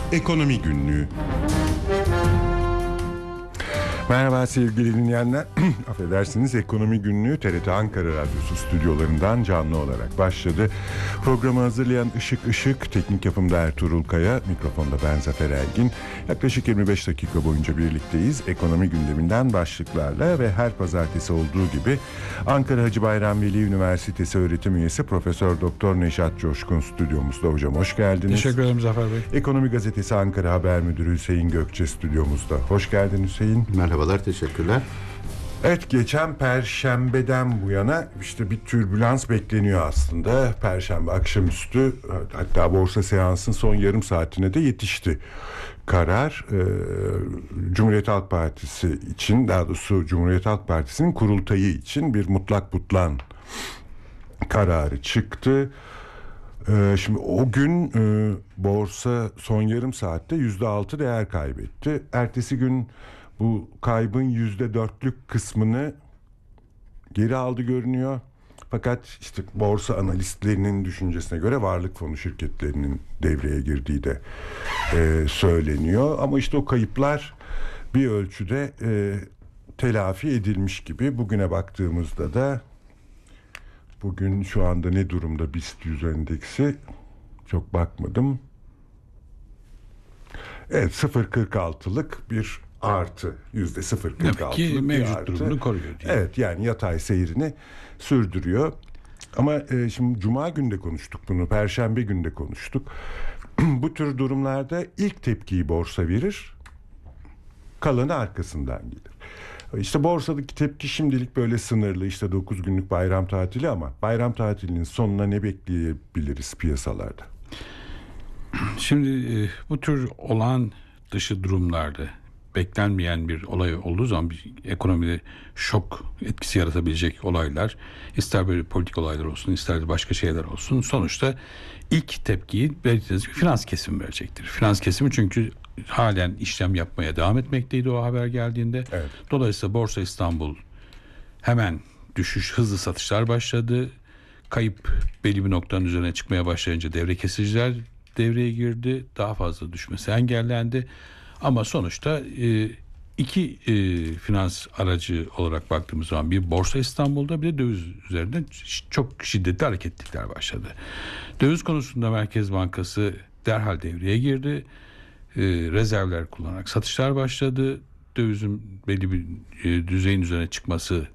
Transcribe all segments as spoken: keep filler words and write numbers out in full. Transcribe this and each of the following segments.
Ekonomi Günlüğü. Merhaba sevgili dinleyenler. Affedersiniz, Ekonomi Günlüğü T R T Ankara Radyosu stüdyolarından canlı olarak başladı. Programı hazırlayan Işık Işık, teknik yapımda Ertuğrul Kaya, mikrofonda ben Zafer Ergin. Yaklaşık yirmi beş dakika boyunca birlikteyiz. Ekonomi gündeminden başlıklarla ve her pazartesi olduğu gibi Ankara Hacı Bayram Veli Üniversitesi öğretim üyesi Profesör Doktor Neşat Coşkun stüdyomuzda. Hocam hoş geldiniz. Teşekkür ederim Zafer Bey. Ekonomi Gazetesi Ankara Haber Müdürü Hüseyin Gökçe stüdyomuzda. Hoş geldin Hüseyin. Merhabalar, teşekkürler. Evet, geçen Perşembe'den bu yana işte bir türbülans bekleniyor aslında. Perşembe akşamüstü, hatta borsa seansın son yarım saatine de yetişti karar. Ee, Cumhuriyet Halk Partisi için, daha doğrusu Cumhuriyet Halk Partisi'nin kurultayı için bir mutlak butlan kararı çıktı. Ee, şimdi o gün e, borsa son yarım saatte yüzde altı değer kaybetti. Ertesi gün bu kaybın yüzde dörtlük kısmını geri aldı görünüyor. Fakat işte borsa analistlerinin düşüncesine göre varlık fonu şirketlerinin devreye girdiği de e, söyleniyor. Ama işte o kayıplar bir ölçüde e, telafi edilmiş gibi. Bugüne baktığımızda da bugün şu anda ne durumda BIST yüz endeksi, çok bakmadım. Evet, sıfır virgül kırk altılık bir artı, yüzde sıfır virgül kırk altılık Demek ki mevcut artı. durumunu koruyor diye. Evet, yani yatay seyrini sürdürüyor. Ama e, şimdi Cuma günde konuştuk bunu, Perşembe günde konuştuk. Bu tür durumlarda ilk tepkiyi borsa verir, kalanı arkasından gelir. İşte borsadaki tepki şimdilik böyle sınırlı, işte dokuz günlük bayram tatili, ama bayram tatilinin sonuna ne bekleyebiliriz piyasalarda? Şimdi e, bu tür olağan dışı durumlarda beklenmeyen bir olay olduğu zaman bir ekonomide şok etkisi yaratabilecek olaylar, ister böyle politik olaylar olsun, ister de başka şeyler olsun, sonuçta ilk tepkiyi belirttiğiniz gibi finans kesimi verecektir. Finans kesimi çünkü halen işlem yapmaya devam etmekteydi o haber geldiğinde. Evet. Dolayısıyla Borsa İstanbul hemen düşüş, hızlı satışlar başladı. Kayıp belli bir noktanın üzerine çıkmaya başlayınca devre kesiciler devreye girdi. Daha fazla düşmesi engellendi. Ama sonuçta e, iki e, finans aracı olarak baktığımız zaman bir Borsa İstanbul'da, bir de döviz üzerinde çok şiddetli hareketlilikler başladı. Döviz konusunda Merkez Bankası derhal devreye girdi. E, rezervler kullanarak satışlar başladı. Dövizin belli bir e, düzeyin üzerine çıkması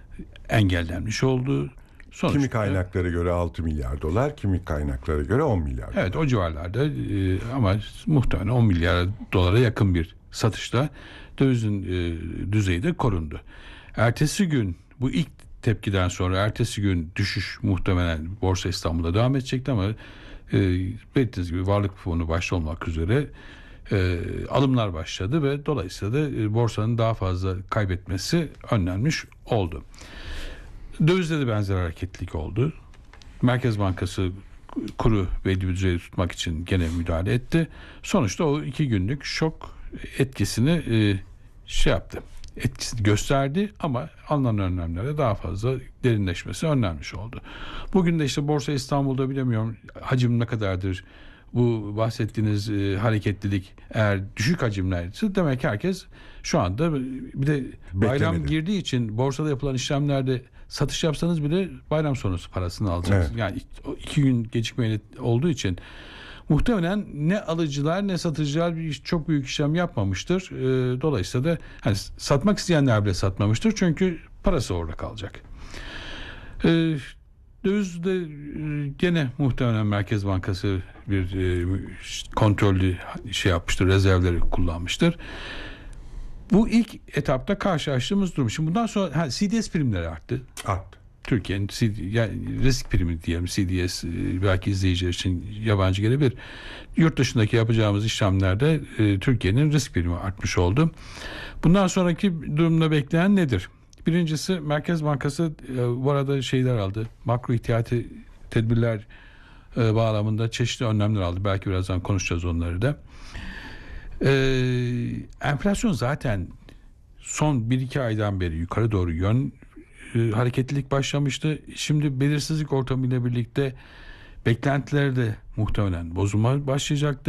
engellenmiş oldu. Sonuçta, kimi kaynaklara göre altı milyar dolar, kimi kaynaklara göre on milyar dolar. Evet, o civarlarda e, ama muhtemelen on milyar dolara yakın bir satışla dövizin e, düzeyi de korundu. Ertesi gün, bu ilk tepkiden sonra ertesi gün düşüş muhtemelen Borsa İstanbul'da devam edecekti ama e, belirttiğiniz gibi varlık fonu başta olmak üzere e, alımlar başladı ve dolayısıyla da e, borsanın daha fazla kaybetmesi önlenmiş oldu. Dövizde de benzer hareketlilik oldu. Merkez Bankası kuru belli bir düzeyde tutmak için gene müdahale etti. Sonuçta o iki günlük şok etkisini e, şey yaptı. Etkisini gösterdi ama alınan önlemlere daha fazla derinleşmesi önlenmiş oldu. Bugün de işte Borsa İstanbul'da bilemiyorum hacim ne kadardır. Bu bahsettiğiniz e, hareketlilik eğer düşük hacimlerse demek ki herkes şu anda, bir de bayram Beklemedi. girdiği için borsada yapılan işlemlerde satış yapsanız bile bayram sonrası parasını alacaksınız. Evet. Yani iki gün gecikmeyle olduğu için muhtemelen ne alıcılar ne satıcılar bir, çok büyük işlem yapmamıştır. E, dolayısıyla da hani satmak isteyenler bile satmamıştır çünkü parası orada kalacak. E, Dövizde gene muhtemelen Merkez Bankası bir e, kontrollü şey yapmıştır, rezervleri kullanmıştır. Bu ilk etapta karşılaştığımız durum. Şimdi bundan sonra ha, C D S primleri arttı. Arttı. Türkiye'nin C D, yani risk primi diyelim, C D S belki izleyiciler için yabancı gelebilir. Yurt dışındaki yapacağımız işlemlerde e, Türkiye'nin risk primi artmış oldu. Bundan sonraki durumda bekleyen nedir? Birincisi, Merkez Bankası e, bu arada şeyler aldı. Makro ihtiyati tedbirler e, bağlamında çeşitli önlemler aldı. Belki birazdan konuşacağız onları da. E, enflasyon zaten son bir iki aydan beri yukarı doğru yön e, hareketlilik başlamıştı. Şimdi belirsizlik ortamıyla birlikte beklentiler de muhtemelen bozulma başlayacaktır.